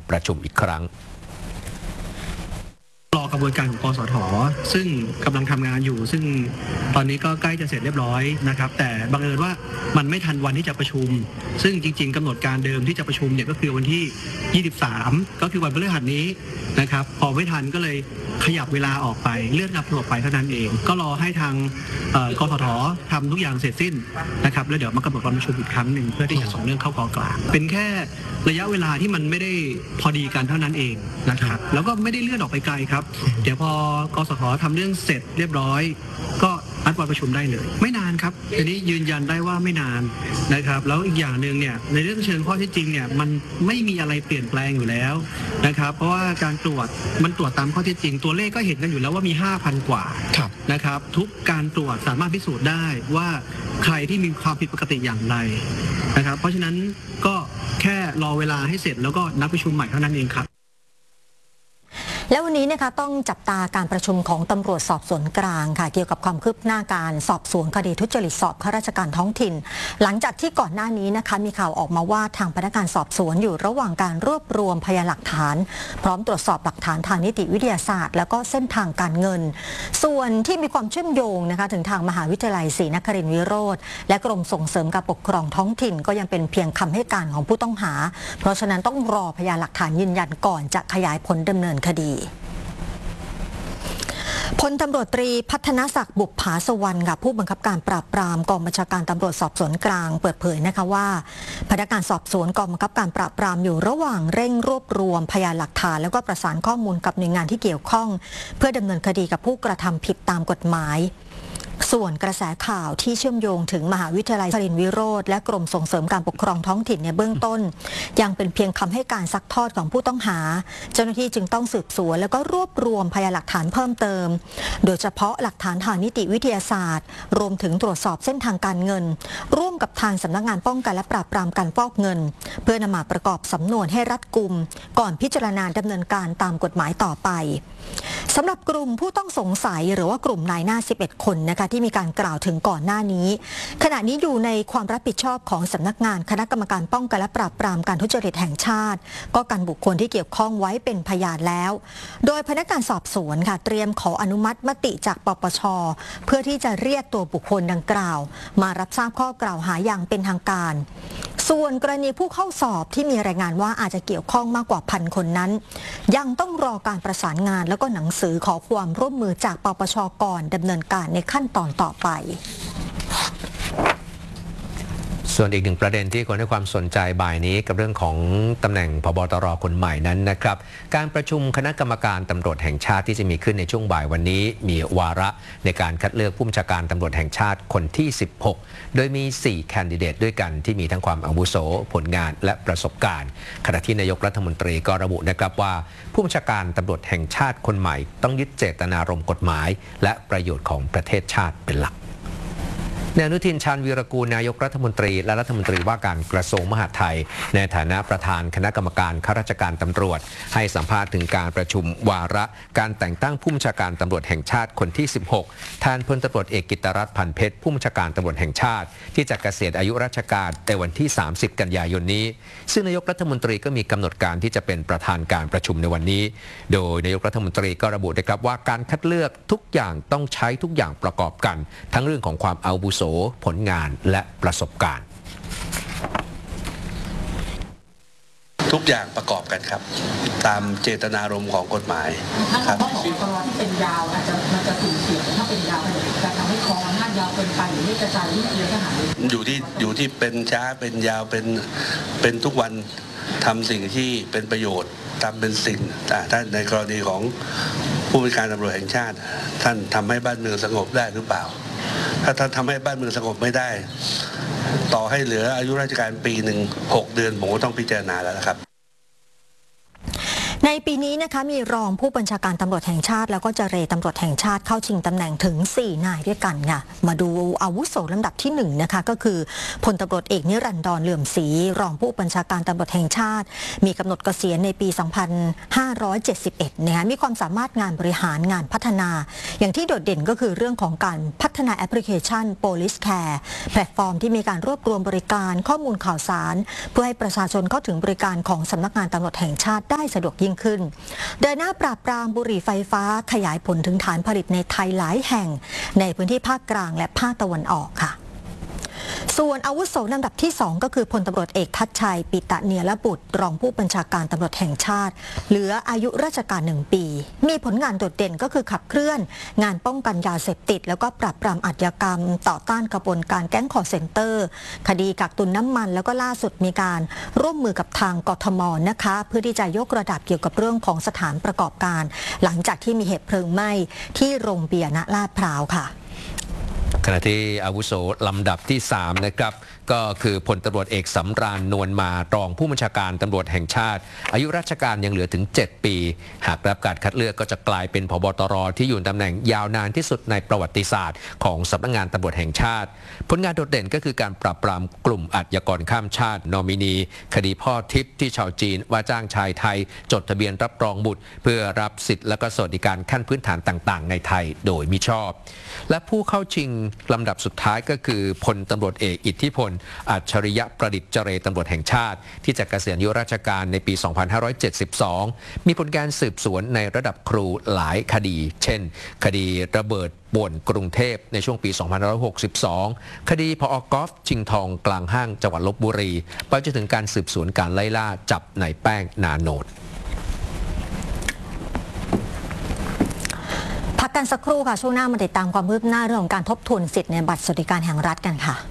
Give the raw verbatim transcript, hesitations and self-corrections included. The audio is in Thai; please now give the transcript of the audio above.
ประชุมอีกครั้งรอกระบวนการของกสท.ซึ่งกำลังทำงานอยู่ซึ่งตอนนี้ก็ใกล้จะเสร็จเรียบร้อยนะครับแต่บังเอิญว่ามันไม่ทันวันที่จะประชุมซึ่งจริงๆกำหนดการเดิมที่จะประชุมเนี่ยก็คือวันที่ยี่สิบสามก็คือวันพฤหัสนี้นะครับพอไม่ทันก็เลยขยับเวลาออกไปเลื่อนกลับออกไปเท่านั้นเองก็รอให้ทางกสท.ทำทุกอย่างเสร็จสิ้นนะครับแล้วเดี๋ยวมากำหนดวันประชุมอีกครั้งหนึ่งเพื่อที่จะส่งเรื่องเข้ากกลางเป็นแค่ระยะเวลาที่มันไม่ได้พอดีกันเท่านั้นเองนะครับแล้วก็ไม่ได้เลื่อนออกไปไกลครับเดี๋ยวพอกสท.ทำเรื่องเสร็จเรียบร้อยก็นัดวันประชุมได้เลยไม่นานครับทีนี้ยืนยันได้ว่าไม่นานนะครับแล้วอีกอย่างหนึ่งเนี่ยในเรื่องเชิงข้อเท็จจริงเนี่ยมันไม่มีอะไรเปลี่ยนแปลงอยู่แล้วนะครับเพราะว่าการตรวจมันตรวจตามข้อเท็จจริงตัวเลขก็เห็นกันอยู่แล้วว่ามี ห้าพัน กว่านะครับทุกการตรวจสามารถพิสูจน์ได้ว่าใครที่มีความผิดปกติอย่างไรนะครับเพราะฉะนั้นก็แค่รอเวลาให้เสร็จแล้วก็นัดประชุมใหม่เท่านั้นเองครับและวันนี้นะคะต้องจับตาการประชุมของตำรวจสอบสวนกลางค่ะเกี่ยวกับความคืบหน้าการสอบสวนคดีทุจริตสอบข้าราชการท้องถิ่นหลังจากที่ก่อนหน้านี้นะคะมีข่าวออกมาว่าทางพนักงานสอบสวนอยู่ระหว่างการรวบรวมพยานหลักฐานพร้อมตรวจสอบหลักฐานทางนิติวิทยาศาสตร์แล้วก็เส้นทางการเงินส่วนที่มีความเชื่อมโยงนะคะถึงทางมหาวิทยาลัยศรีนครินทรวิโรธและกรมส่งเสริมการปกครองท้องถิ่นก็ยังเป็นเพียงคำให้การของผู้ต้องหาเพราะฉะนั้นต้องรอพยานหลักฐานยืนยันก่อนจะขยายผลดำเนินคดีพลตำรวจตรีพัฒนศักดิ์บุปผาสุวรรณค่ะผู้บังคับการปราบปรามกองบัญชาการตำรวจสอบสวนกลางเปิดเผยนะคะว่าพนักงานสอบสวนกองบังคับการปราบปรามอยู่ระหว่างเร่งรวบรวมพยานหลักฐานแล้วก็ประสานข้อมูลกับหน่วยงานที่เกี่ยวข้องเพื่อดำเนินคดีกับผู้กระทำผิดตามกฎหมายส่วนกระแสข่าวที่เชื่อมโยงถึงมหาวิทยาลัยนครินทรวิโรธและกรมส่งเสริมการปกครองท้องถิ่นในเบื้องต้นยังเป็นเพียงคำให้การซักทอดของผู้ต้องหาเจ้าหน้าที่จึงต้องสืบสวนแล้วก็รวบรวมพยานหลักฐานเพิ่มเติมโดยเฉพาะหลักฐานทางนิติวิทยาศาสตร์รวมถึงตรวจสอบเส้นทางการเงินร่วมกับทางสำนักงานป้องกันและปราบปรามการฟอกเงินเพื่อนำมาประกอบสำนวนให้รัดกุมก่อนพิจารณาดำเนินการตามกฎหมายต่อไปสำหรับกลุ่มผู้ต้องสงสัยหรือว่ากลุ่มนายหน้าสิบเอ็ดคนนะคะที่มีการกล่าวถึงก่อนหน้านี้ขณะนี้อยู่ในความรับผิดชอบของสำนักงานคณะกรรมการป้องกันและปราบปรามการทุจริตแห่งชาติก็กันบุคคลที่เกี่ยวข้องไว้เป็นพยานแล้วโดยพนักงานสอบสวนค่ะเตรียมขออนุมัติมติจากปปช.เพื่อที่จะเรียกตัวบุคคลดังกล่าวมารับทราบข้อกล่าวหาอย่างเป็นทางการส่วนกรณีผู้เข้าสอบที่มีรายงานว่าอาจจะเกี่ยวข้องมากกว่าพันคนนั้นยังต้องรอการประสานงานแล้วก็หนังสือขอความร่วมมือจากปปช.ก่อนดำเนินการในขั้นตอนต่อไปส่วนอีกหนึ่งประเด็นที่คนให้ความสนใจบ่ายนี้กับเรื่องของตำแหน่งผบ.ตร.คนใหม่นั้นนะครับการประชุมคณะกรรมการตำรวจแห่งชาติที่จะมีขึ้นในช่วงบ่ายวันนี้มีวาระในการคัดเลือกผู้บัญชาการตำรวจแห่งชาติคนที่สิบหกโดยมีสี่แคนดิเดตด้วยกันที่มีทั้งความอาวุโสผลงานและประสบการณ์ขณะที่นายกรัฐมนตรีก็ระบุนะครับว่าผู้บัญชาการตำรวจแห่งชาติคนใหม่ต้องยึดเจตนารมณ์กฎหมายและประโยชน์ของประเทศชาติเป็นหลักนายอนุทินชาญวีรกูลนายกรัฐมนตรีและรัฐมนตรีว่าการกระทรวงมหาดไทยในฐานะประธานคณะกรรมการข้าราชการตำรวจให้สัมภาษณ์ถึงการประชุมวาระการแต่งตั้งผู้บัญชาการตำรวจแห่งชาติคนที่สิบหกแทนพลตำรวจเอกกิตติรัตน์พันเพชรผู้บัญชาการตำรวจแห่งชาติที่จะเกษียณอายุราชการในวันที่สามสิบกันยายนนี้ซึ่งนายกรัฐมนตรีก็มีกำหนดการที่จะเป็นประธานการประชุมในวันนี้โดยนายกรัฐมนตรีก็ระบุนะครับว่าการคัดเลือกทุกอย่างต้องใช้ทุกอย่างประกอบกันทั้งเรื่องของความอาวุโสผลงานและประสบการณ์ทุกอย่างประกอบกันครับตามเจตนารมณ์ของกฎหมายครับถ้าเราบอกกรณีที่เป็นยาวอาจจะมันจะสูญเสียถ้าเป็นยาวจะทำให้คออำนาจยาวเกินไปหรือไม่กระจายที่เยอะขนาดนี้อยู่ที่อยู่ที่เป็นช้าเป็นยาวเป็นเป็นทุกวันทำสิ่งที่เป็นประโยชน์ทำเป็นสิ่งท่านในกรณีของผู้บัญชาการตำรวจแห่งชาติท่านทำให้บ้านเมืองสงบได้หรือเปล่าถ้าท่านทำให้บ้านเมืองสงบไม่ได้ต่อให้เหลืออายุราชการปีหนึ่งหกเดือนผมก็ต้องพิจารณาแล้วนะครับในปีนี้นะคะมีรองผู้บัญชาการตำรวจแห่งชาติแล้วก็เจรตำรวจแห่งชาติเข้าชิงตำแหน่งถึงสี่นายด้วยกันค่ะมาดูอาวุโสลำดับที่หนึ่งนะคะก็คือพลตำรวจเอกนิรันดรเหลื่อมศรีรองผู้บัญชาการตำรวจแห่งชาติมีกำหนดเกษียณในปี สองพันห้าร้อยเจ็ดสิบเอ็ด นะคะมีความสามารถงานบริหารงานพัฒนา อย่างที่โดดเด่นก็คือเรื่องของการพัฒนาแอปพลิเคชัน Police Care แพลตฟอร์มที่มีการรวบรวมบริการข้อมูลข่าวสารเพื่อให้ประชาชนเข้าถึงบริการของสำนักงานตำรวจแห่งชาติได้สะดวกยิ่งขึ้นเดินหน้าปราบปรามบุหรี่ไฟฟ้าขยายผลถึงฐานผลิตในไทยหลายแห่งในพื้นที่ภาคกลางและภาคตะวันออกค่ะส่วนอาวุโสลำดับที่สองก็คือพลตำรวจเอกทัชชัยปิตะเนียรบุตรรองผู้บัญชาการตำรวจแห่งชาติเหลืออายุราชการหนึ่งปีมีผลงานโดดเด่นก็คือขับเคลื่อนงานป้องกันยาเสพติดแล้วก็ปราบปรามอาชญากรรมต่อต้านกระบวนการแก๊งคอร์เซ็นเตอร์คดีกักตุนน้ำมันแล้วก็ล่าสุดมีการร่วมมือกับทางกทมนะคะเพื่อที่จะยกระดับเกี่ยวกับเรื่องของสถานประกอบการหลังจากที่มีเหตุเพลิงไหม้ที่โรงเบียร์ณลาดพร้าวค่ะขณะที่อาวุโสลำดับที่สามนะครับก็คือพลตำรวจเอกสำราญนวลมารองผู้บัญชาการตำรวจแห่งชาติอายุราชการยังเหลือถึงเจ็ดปีหากรับการคัดเลือกก็จะกลายเป็นผบตรที่อยู่ตำแหน่งยาวนานที่สุดในประวัติศาสตร์ของสำนักงานตำรวจแห่งชาติผลงานโดดเด่นก็คือการปราบปรามกลุ่มอาชญากรข้ามชาตินอมินีคดีพ่อทิพย์ที่ชาวจีนว่าจ้างชายไทยจดทะเบียนรับรองบุตรเพื่อรับสิทธิและก็สวัสดิการขั้นพื้นฐานต่างๆในไทยโดยมิชอบและผู้เข้าชิงลำดับสุดท้ายก็คือพลตำรวจเอกอิทธิพลอัจฉริยะประดิษฐ์เจรตำรวจแห่งชาติที่จะเกษียณอายุราชการในปี สองพันห้าร้อยเจ็ดสิบสอง มีผลการสืบสวนในระดับครูหลายคดีเช่นคดีระเบิดป่วนกรุงเทพในช่วงปี สองพันห้าร้อยหกสิบสอง คดีผอ.กอล์ฟชิงทองกลางห้างจังหวัดลพบุรีไปจนถึงการสืบสวนการไล่ล่าจับนายแป้งนาโนดพักกันสักครู่ค่ะช่วงหน้ามาติดตามความคืบหน้าเรื่องของการทบทวนสิทธิ์ในบัตรสวัสดิการแห่งรัฐกันค่ะ